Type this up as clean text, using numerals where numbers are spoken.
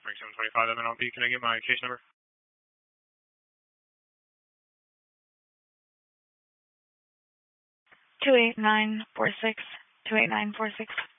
Frank 725 MNLP. Can I get my case number? 28946. 28946.